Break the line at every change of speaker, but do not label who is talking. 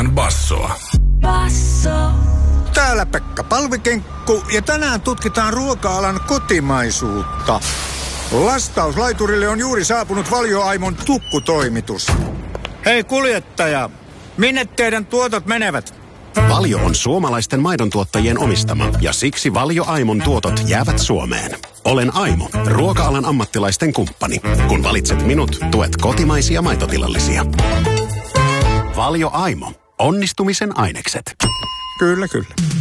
illan bassoa.
Basso.
Täällä Pekka Palvikenkku ja tänään tutkitaan ruoka-alan kotimaisuutta. Lastauslaiturille on juuri saapunut Valio Aimon tukkutoimitus. Hei kuljettaja, minne teidän tuotot menevät?
Valio on suomalaisten maidontuottajien omistama ja siksi Valio Aimon tuotot jäävät Suomeen. Olen Aimo, ruoka-alan ammattilaisten kumppani. Kun valitset minut, tuet kotimaisia maitotilallisia. Valio Aimo, onnistumisen ainekset.
Kyllä, kyllä.